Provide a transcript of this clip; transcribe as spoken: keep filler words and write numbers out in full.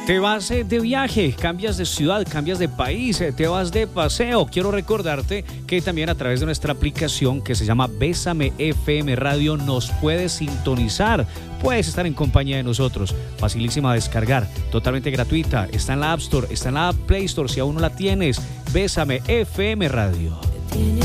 Te vas eh, de viaje, cambias de ciudad, cambias de país, eh, te vas de paseo. Quiero recordarte que también a través de nuestra aplicación que se llama Bésame F M Radio nos puedes sintonizar. Puedes estar en compañía de nosotros. Facilísima de descargar, totalmente gratuita. Está en la App Store, está en la Play Store si aún no la tienes. Bésame F M Radio.